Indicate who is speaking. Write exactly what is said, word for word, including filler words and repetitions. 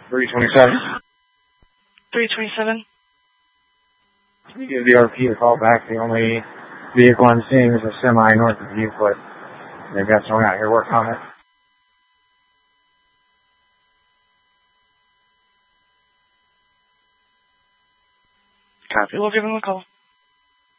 Speaker 1: three twenty-seven.
Speaker 2: three twenty-seven.
Speaker 1: Can you give the R P a call back? The only vehicle I'm seeing is a semi north of you, but they've got someone out here working on it.
Speaker 2: Copy. We'll give them a call.